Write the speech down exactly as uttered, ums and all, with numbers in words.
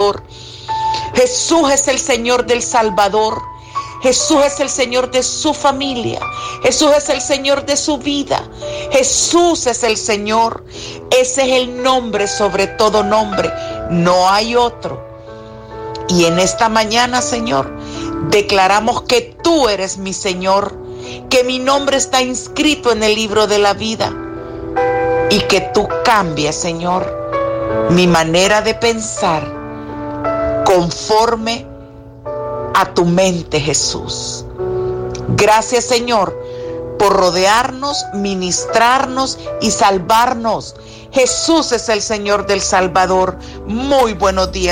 Salvador. Jesús es el Señor del Salvador. Jesús es el Señor de su familia. Jesús es el Señor de su vida. Jesús es el Señor. Ese es el nombre sobre todo nombre. No hay otro. Y en esta mañana, Señor, declaramos que tú eres mi Señor, que mi nombre está inscrito en el libro de la vida y que tú cambies, Señor, mi manera de pensar conforme a tu mente, Jesús. Gracias, Señor, por rodearnos, ministrarnos y salvarnos. Jesús es el Señor del Salvador. Muy buenos días.